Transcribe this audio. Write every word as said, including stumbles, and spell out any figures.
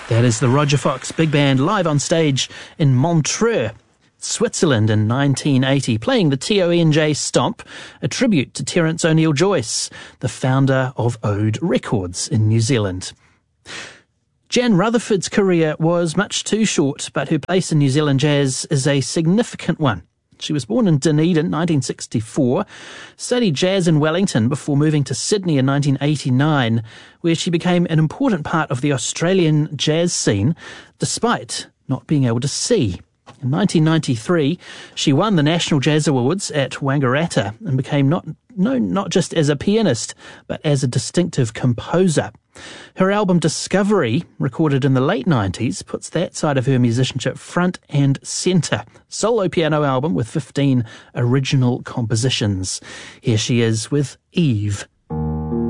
That is the Roger Fox Big Band live on stage in Montreux, Switzerland in nineteen eighty, playing the T O N J Stomp, a tribute to Terence O'Neill Joyce, the founder of Ode Records in New Zealand. Jan Rutherford's career was much too short, but her place in New Zealand jazz is a significant one. She was born in Dunedin, nineteen sixty-four, studied jazz in Wellington before moving to Sydney in nineteen eighty-nine, where she became an important part of the Australian jazz scene, despite not being able to see. In nineteen ninety-three, she won the National Jazz Awards at Wangaratta and became not known not just as a pianist, but as a distinctive composer. Her album Discovery, recorded in the late nineties, puts that side of her musicianship front and centre. Solo piano album with fifteen original compositions. Here she is with Eve.